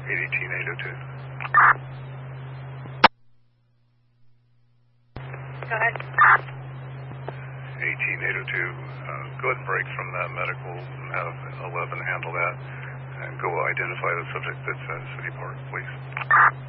18802. Go ahead. 18802. Go ahead and break from that medical and have 11 handle that. And go identify the subject that's at City Park, please.